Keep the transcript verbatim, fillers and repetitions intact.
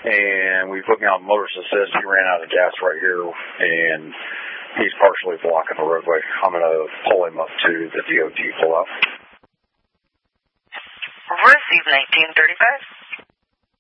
and we put me on motorist assist. He ran out of gas right here, and he's partially blocking the roadway. I'm going to pull him up to the D O T pull-out. Receive nineteen thirty-five.